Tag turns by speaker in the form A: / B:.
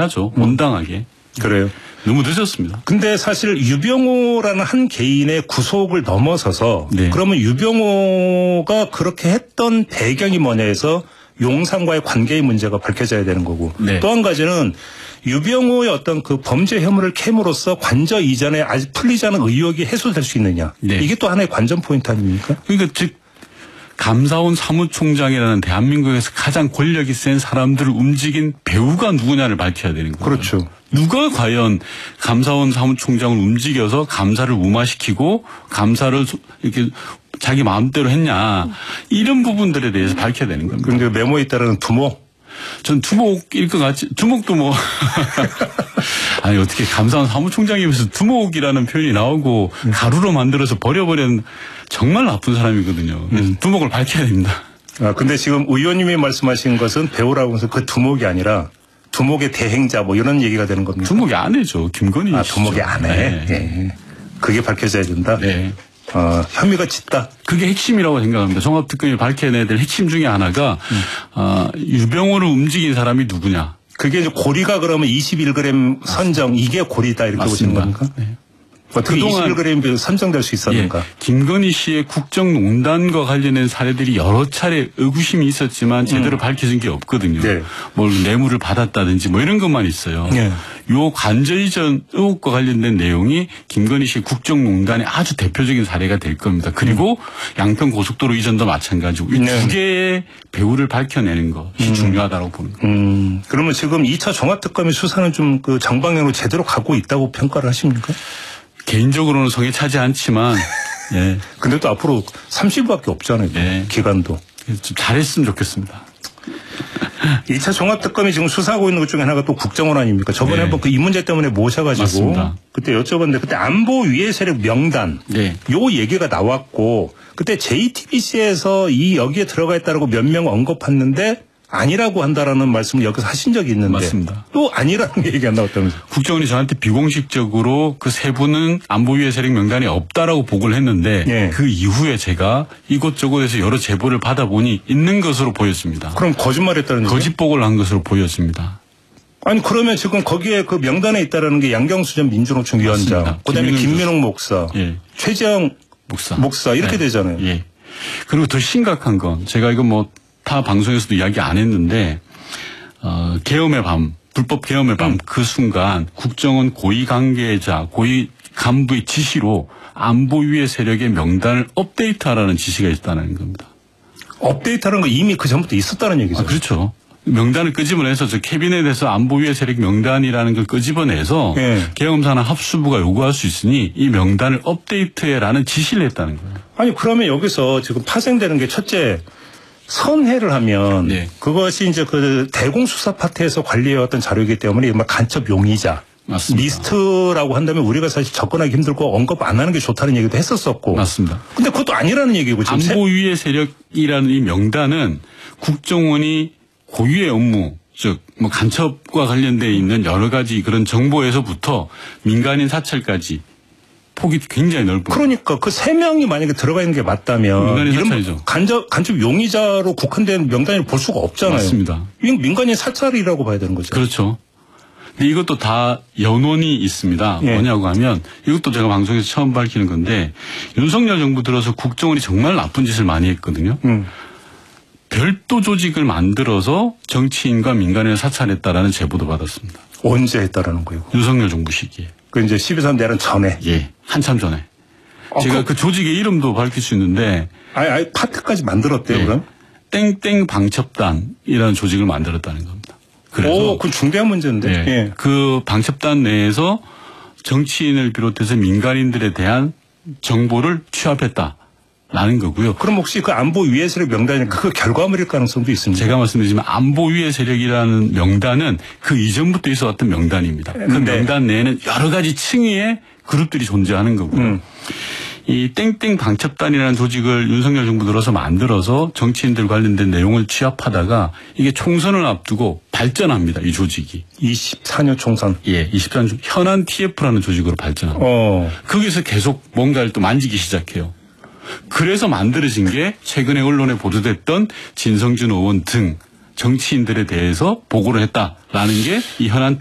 A: 해야죠. 온당하게.
B: 그래요.
A: 너무 늦었습니다.
B: 근데 사실 유병호라는 한 개인의 구속을 넘어서서
A: 네.
B: 그러면 유병호가 그렇게 했던 배경이 뭐냐 해서 용산과의 관계의 문제가 밝혀져야 되는 거고
A: 네.
B: 또 한 가지는 유병호의 어떤 그 범죄 혐의를 캠으로써 관저 이전에 아직 풀리지 않은 의혹이 해소될 수 있느냐.
A: 네.
B: 이게 또 하나의 관전 포인트 아닙니까?
A: 그러니까 즉 감사원 사무총장이라는 대한민국에서 가장 권력이 센 사람들을 움직인 배우가 누구냐를 밝혀야 되는 거예요.
B: 그렇죠.
A: 누가 과연 감사원 사무총장을 움직여서 감사를 무마시키고 감사를 이렇게 자기 마음대로 했냐. 이런 부분들에 대해서 밝혀야 되는 겁니다.
B: 그런데 메모에 따르는 두목.
A: 전 두목일 것 같지. 두목도 뭐. 아니, 어떻게 감사원 사무총장이면서 두목이라는 표현이 나오고 가루로 만들어서 버려버린 정말 나쁜 사람이거든요. 두목을 밝혀야 됩니다.
B: 아, 근데 지금 의원님이 말씀하신 것은 배우라고 해서 그 두목이 아니라 두목의 대행자 뭐 이런 얘기가 되는 겁니다.
A: 두목이 아내죠. 김건희.
B: 아, 두목의 아내.
A: 네.
B: 예. 그게 밝혀져야 된다.
A: 네.
B: 혐의가 짙다.
A: 그게 핵심이라고 생각합니다. 종합특검이 밝혀내야 될 핵심 중에 하나가 유병호를 움직인 사람이 누구냐.
B: 그게 이제 고리가 그러면 21g 선정 이게 고리다 이렇게 보시는
A: 맞습니다.
B: 겁니까?
A: 네.
B: 어떻게 21g 선정될 수 있었는가?
A: 예, 김건희 씨의 국정농단과 관련된 사례들이 여러 차례 의구심이 있었지만 제대로 밝혀진 게 없거든요.
B: 네.
A: 뭘 뇌물을 받았다든지 뭐 이런 것만 있어요.
B: 네.
A: 요 관저 이전 의혹과 관련된 내용이 김건희 씨의 국정농단의 아주 대표적인 사례가 될 겁니다. 그리고 양평 고속도로 이전도 마찬가지고 이 두 개의 배후를 밝혀내는 것이 중요하다고 보는 겁니다.
B: 그러면 지금 2차 종합특검의 수사는 좀 그 정방향으로 제대로 가고 있다고 평가를 하십니까?
A: 개인적으로는 성에 차지 않지만 예.
B: 근데 또 앞으로 30일밖에 없잖아요.
A: 네.
B: 기간도.
A: 좀 잘했으면 좋겠습니다.
B: 2차 종합특검이 지금 수사하고 있는 것 중에 하나가 또 국정원 아닙니까? 저번에
A: 네.
B: 한번 그 이 문제 때문에 모셔가지고
A: 맞습니다.
B: 그때 여쭤봤는데 그때 안보 위해 세력 명단
A: 네.
B: 요 얘기가 나왔고 그때 JTBC에서 이 여기에 들어가 있다라고 몇 명 언급했는데 아니라고 한다라는 말씀을 여기서 하신 적이 있는데
A: 맞습니다.
B: 또 아니라는 얘기가 나왔다면서요.
A: 국정원이 저한테 비공식적으로 그 세 분은 안보위의 세력 명단에 없다라고 보고를 했는데
B: 예.
A: 그 이후에 제가 이곳저곳에서 여러 제보를 받아보니 있는 것으로 보였습니다.
B: 그럼 거짓말했다는 얘기죠?
A: 거짓 보고를 한 것으로 보였습니다.
B: 아니 그러면 지금 거기에 그 명단에 있다라는 게 양경수 전 민주노총 위원장,
A: 맞습니다.
B: 그다음에 김민옥 목사,
A: 예.
B: 최재형 목사 이렇게
A: 네.
B: 되잖아요.
A: 예. 그리고 더 심각한 건 제가 이거 뭐 타 방송에서도 이야기 안 했는데 계엄의 밤, 불법 계엄의 밤 그 순간 국정원 고위 관계자, 고위 간부의 지시로 안보위의 세력의 명단을 업데이트하라는 지시가 있다는 겁니다.
B: 업데이트하는 거 이미 그 전부터 있었다는 얘기죠.
A: 아, 그렇죠. 명단을 끄집어내서 저 캐비넷에서 안보위의 세력 명단이라는 걸 끄집어내서
B: 예.
A: 계엄사나 합수부가 요구할 수 있으니 이 명단을 업데이트해라는 지시를 했다는 거예요.
B: 아니 그러면 여기서 지금 파생되는 게 첫째 선회를 하면
A: 네.
B: 그것이 이제 그 대공수사 파트에서 관리해왔던 자료이기 때문에 이른바 간첩 용의자.
A: 맞습니다.
B: 리스트라고 한다면 우리가 사실 접근하기 힘들고 언급 안 하는 게 좋다는 얘기도 했었었고.
A: 맞습니다.
B: 근데 그것도 아니라는 얘기고 지금
A: 안보위의 세력이라는 이 명단은 국정원이 고유의 업무, 즉 뭐 간첩과 관련돼 있는 여러 가지 그런 정보에서부터 민간인 사찰까지 폭이 굉장히 넓은.
B: 그러니까 그 세 명이 만약에 들어가 있는 게 맞다면
A: 민간인
B: 이런
A: 사찰이죠.
B: 간첩 용의자로 국한된 명단을 볼 수가 없잖아요.
A: 맞습니다.
B: 이건 민간인 사찰이라고 봐야 되는 거죠.
A: 그렇죠. 근데 이것도 다 연원이 있습니다.
B: 예.
A: 뭐냐고 하면 이것도 제가 방송에서 처음 밝히는 건데 윤석열 정부 들어서 국정원이 정말 나쁜 짓을 많이 했거든요. 별도 조직을 만들어서 정치인과 민간인을 사찰했다라는 제보도 받았습니다.
B: 언제 했다라는 거예요?
A: 윤석열 정부 시기에.
B: 그 이제 12.3 대란 전에.
A: 예. 한참 전에. 제가 그 조직의 이름도 밝힐 수 있는데.
B: 아예 파트까지 만들었대요,
A: 예.
B: 그럼?
A: 땡땡 방첩단이라는 조직을 만들었다는 겁니다. 그래서.
B: 그건 중대한 문제인데.
A: 예.
B: 예.
A: 그 방첩단 내에서 정치인을 비롯해서 민간인들에 대한 정보를 취합했다. 라는 거고요.
B: 그럼 혹시 그 안보 위해 세력 명단이 그 결과물일 가능성도 있습니다.
A: 제가 말씀드리지만 안보 위의 세력이라는 명단은 그 이전부터 있어왔던 명단입니다. 그 명단 내에는 여러 가지 층위의 그룹들이 존재하는 거고요. 이 땡땡 방첩단이라는 조직을 윤석열 정부 들어서 만들어서 정치인들 관련된 내용을 취합하다가 이게 총선을 앞두고 발전합니다. 이 조직이.
B: 24년 총선.
A: 예, 24년 현안 TF라는 조직으로 발전합니다. 거기서 계속 뭔가를 또 만지기 시작해요. 그래서 만들어진 게 최근에 언론에 보도됐던 진성준 의원 등 정치인들에 대해서 보고를 했다라는 게 이 현안